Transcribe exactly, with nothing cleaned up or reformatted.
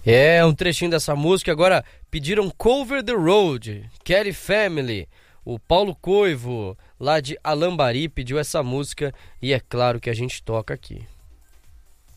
É, um trechinho dessa música. Agora pediram Cover the Road, Kelly Family. O Paulo Coivo, lá de Alambari, pediu essa música e é claro que a gente toca aqui.